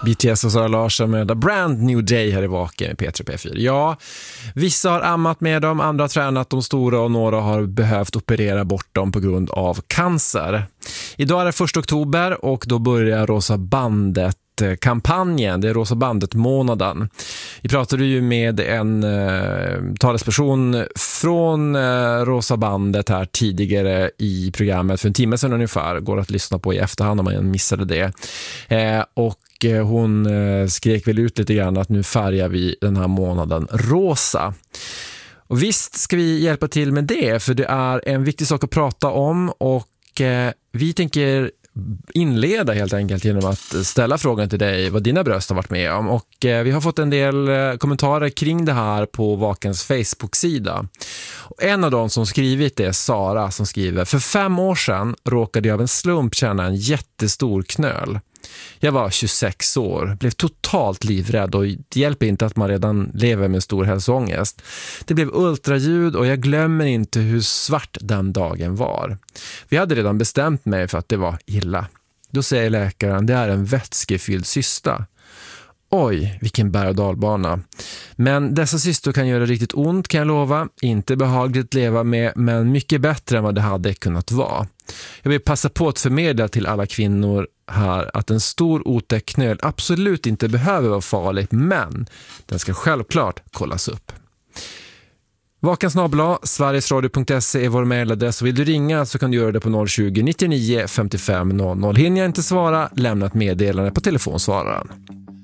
BTS och Sara Larsson med A Brand New Day här i Vaken med P3 P4. Ja, vissa har ammat med dem, andra har tränat de stora och några har behövt operera bort dem på grund av cancer. Idag är det 1 oktober och då börjar Rosa bandet-kampanjen. Det är Rosa bandet-månaden. Vi pratade ju med en talesperson från Rosa bandet här tidigare i programmet för en timme sedan ungefär. Går att lyssna på i efterhand om man missade det. Och hon skrek väl ut lite grann att nu färgar vi den här månaden rosa. Och visst ska vi hjälpa till med det, för det är en viktig sak att prata om, och vi tänker inleda helt enkelt genom att ställa frågan till dig vad dina bröst har varit med om. Och vi har fått en del kommentarer kring det här på Vakens Facebook-sida. Och en av dem som skrivit det är Sara, som skriver: för 5 år sedan råkade jag av en slump känna en jättestor knöl. Jag var 26 år, blev totalt livrädd, och det hjälper inte att man redan lever med stor hälsoångest. Det blev ultraljud och jag glömmer inte hur svart den dagen var. Vi hade redan bestämt mig för att det var illa. Då säger läkaren: det är en vätskefylld cysta. Oj, vilken berg- och dalbana. Men dessa cystor kan göra riktigt ont, kan jag lova. Inte behagligt leva med, men mycket bättre än vad det hade kunnat vara. Jag vill passa på att förmedla till alla kvinnor här att en stor otäck knöl absolut inte behöver vara farlig, men den ska självklart kollas upp. Vakensnabla.sverigesradio.se är vår mejladress. Vill du ringa så kan du göra det på 020 99 55 00. Hinner jag inte svara, lämna ett meddelande på telefonsvararen.